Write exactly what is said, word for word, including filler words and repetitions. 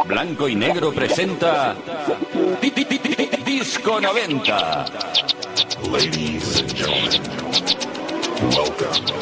Blanco y Negro presenta Disco noventa. Ladies and gentlemen, welcome